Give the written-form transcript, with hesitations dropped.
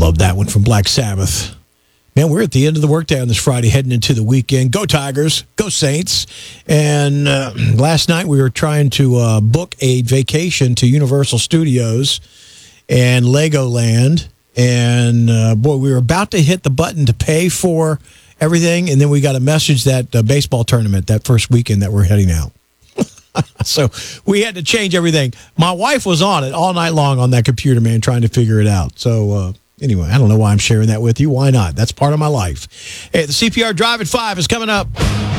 love that one from Black Sabbath. Man, we're at the end of the workday on this Friday, heading into the weekend. Go Tigers, go Saints. And last night we were trying to book a vacation to Universal Studios and Legoland. And, boy, we were about to hit the button to pay for everything, and then we got a message that baseball tournament that first weekend that we're heading out. So we had to change everything. My wife was on it all night long on that computer, man, trying to figure it out. So, anyway, I don't know why I'm sharing that with you. Why not? That's part of my life. Hey, the CPR Drive at 5 is coming up.